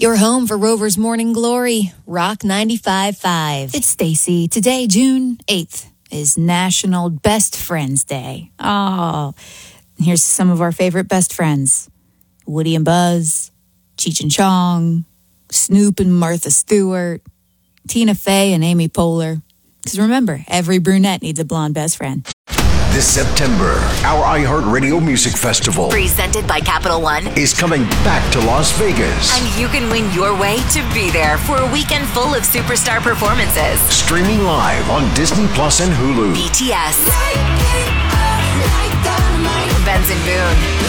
Your home for Rover's Morning Glory, Rock 95.5. It's Stacy. Today, June 8th, is National Best Friends Day. Oh, here's some of our favorite best friends. Woody and Buzz, Cheech and Chong, Snoop and Martha Stewart, Tina Fey and Amy Poehler. Because remember, every brunette needs a blonde best friend. This September, our iHeartRadio Music Festival, presented by Capital One, is coming back to Las Vegas. And you can win your way to be there for a weekend full of superstar performances. Streaming live on Disney Plus and Hulu. BTS, Benson Boone,